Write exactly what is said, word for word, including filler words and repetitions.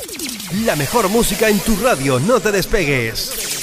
La mejor música en tu radio, no te despegues.